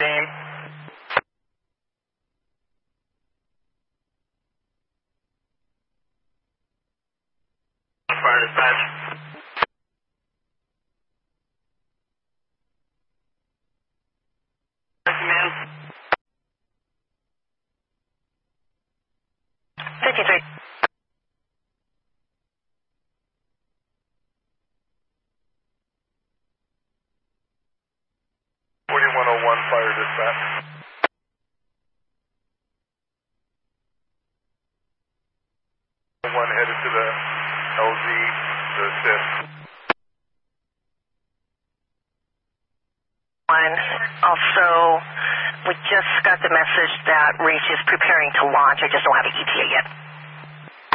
Team. Fire dispatch. Command. 53. Fire dispatch. One headed to the LZ, the SIF. Also, we just got the message that Reach is preparing to launch. I just don't have an ETA yet.